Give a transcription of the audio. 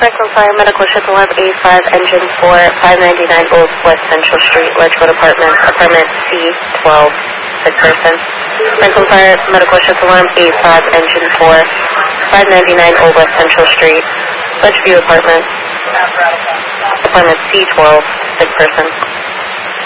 Franklin Fire Medical Ship Alarm A5, Engine 4, 599 Old West Central Street, Ledgewood Apartments, Apartment C12, sick person. Franklin Fire Medical Ship Alarm A5, Engine 4, 599 Old West Central Street, Ledgeview Apartments, Apartment C12, sick person.